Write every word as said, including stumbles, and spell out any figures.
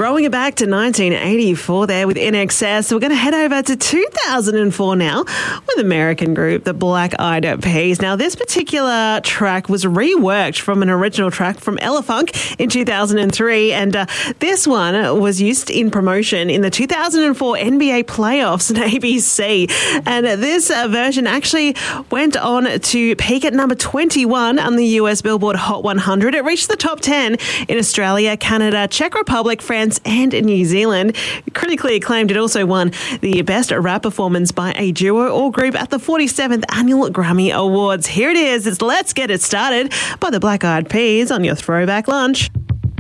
Rolling it back to nineteen eighty-four there with In Excess. We're going to head over to two thousand four now with American group The Black Eyed Peas. Now, this particular track was reworked from an original track from Ella Funk in two thousand three, and uh, this one was used in promotion in the two thousand four N B A playoffs on A B C. And this uh, version actually went on to peak at number twenty-one on the U S Billboard Hot one hundred. It reached the top ten in Australia, Canada, Czech Republic, France, and New Zealand. Critically acclaimed, it also won the Best Rap Performance by a Duo or Group at the forty-seventh Annual Grammy Awards. Here it is. It's Let's Get It Started by the Black Eyed Peas on your Throwback Lunch.